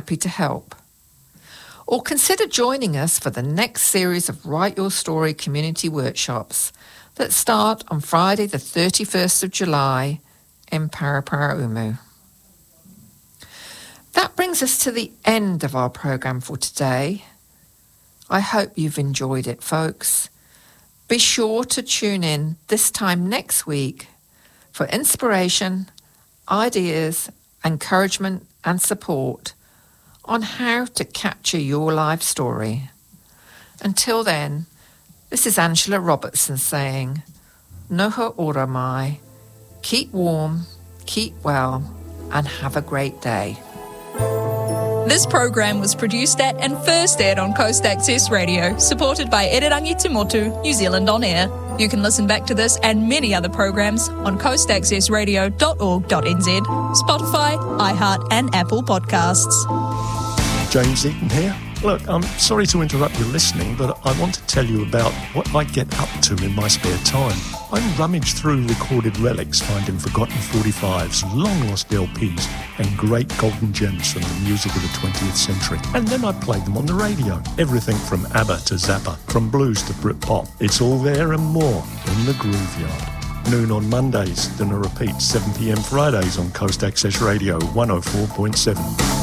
happy to help. Or consider joining us for the next series of Write Your Story community workshops that start on Friday the 31st of July in Paraparaumu. That brings us to the end of our programme for today. I hope you've enjoyed it, folks. Be sure to tune in this time next week for inspiration, ideas, encouragement and support on how to capture your life story. Until then, this is Angela Robertson saying, Noho ora mai, keep warm, keep well, and have a great day. This program was produced at and first aired on Coast Access Radio, supported by Irirangi Te Motu, New Zealand On Air. You can listen back to this and many other programs on coastaccessradio.org.nz, Spotify, iHeart and Apple Podcasts. James Eaton here. Look, I'm sorry to interrupt your listening, but I want to tell you about what I get up to in my spare time. I rummage through recorded relics, finding forgotten 45s, long-lost LPs, and great golden gems from the music of the 20th century. And then I play them on the radio. Everything from ABBA to Zappa, from blues to Britpop. It's all there and more in the Grooveyard. Noon on Mondays, then a repeat 7 p.m. Fridays on Coast Access Radio 104.7.